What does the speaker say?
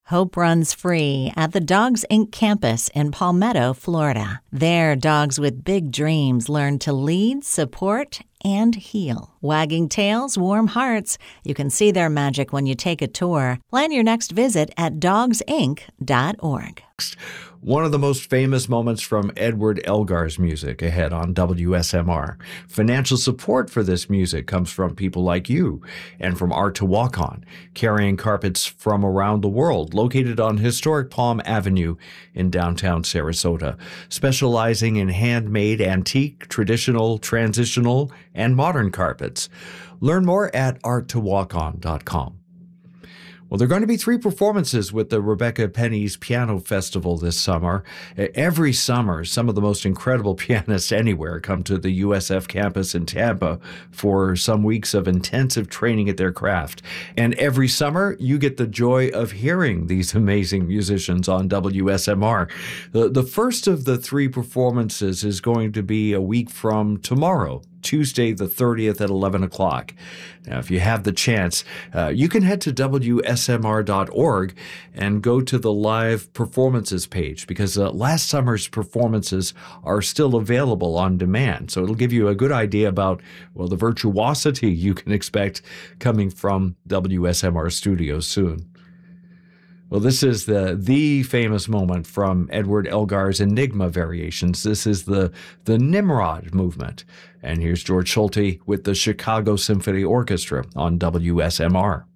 Hope runs free at the Dogs Inc. campus in Palmetto, Florida. There, dogs with big dreams learn to lead, support, and heal. Wagging tails, warm hearts. You can see their magic when you take a tour. Plan your next visit at dogsinc.org. One of the most famous moments from Edward Elgar's music ahead on WSMR. Financial support for this music comes from people like you and from Art to Walk On, carrying carpets from around the world, located on historic Palm Avenue in downtown Sarasota, specializing in handmade, antique, traditional, transitional, and modern carpets. Learn more at arttowalkon.com. Well, there are going to be 3 performances with the Rebecca Penny's Piano Festival this summer. Every summer, some of the most incredible pianists anywhere come to the USF campus in Tampa for some weeks of intensive training at their craft. And every summer, you get the joy of hearing these amazing musicians on WSMR. The first of the 3 performances is going to be a week from tomorrow, Tuesday the 30th at 11 o'clock. Now, if you have the chance, you can head to WSMR.org and go to the live performances page, because last summer's performances are still available on demand. So it'll give you a good idea about, well, the virtuosity you can expect coming from WSMR studios soon. Well, this is the famous moment from Edward Elgar's Enigma Variations. This is the Nimrod movement. And here's George Schulte with the Chicago Symphony Orchestra on WSMR.